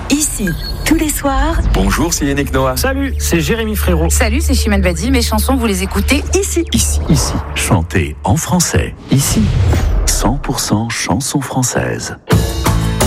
Ici, tous les soirs. Bonjour, c'est Yannick Noah. Salut, c'est Jérémy Frérot. Salut, c'est Chimène Badi. Mes chansons, vous les écoutez ici. Ici. Chantez en français. Ici, 100% chansons françaises.